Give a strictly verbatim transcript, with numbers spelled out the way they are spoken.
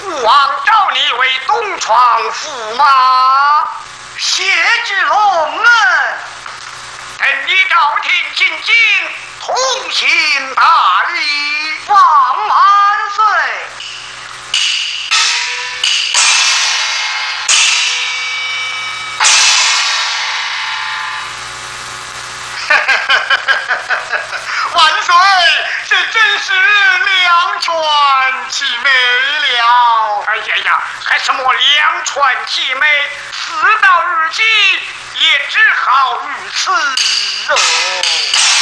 父王召你为东床驸马， 谢之龙门， 等你朝廷进京，同行大礼， 望万岁。 万岁，这真是两全其美了。哎呀呀，还什么两全其美？事到如今，也只好如此哦。